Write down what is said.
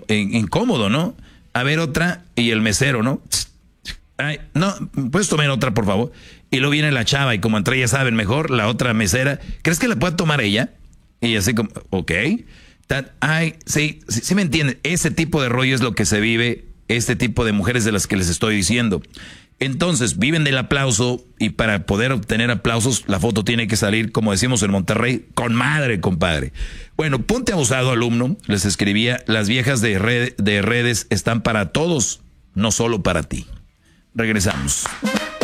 incómodo, ¿no? A ver otra, y el mesero, ¿no? Ay, no, ¿puedes tomar otra, por favor? Y luego viene la chava, y como entre ellas saben mejor, la otra mesera, ¿crees que la pueda tomar ella? Y así como, ok. Ay, sí me entienden. Ese tipo de rollo es lo que se vive, este tipo de mujeres de las que les estoy diciendo. Entonces, viven del aplauso, y para poder obtener aplausos, la foto tiene que salir, como decimos en Monterrey, con madre, compadre. Bueno, ponte abusado, alumno. Les escribía, las viejas de redes están para todos, no solo para ti. Regresamos.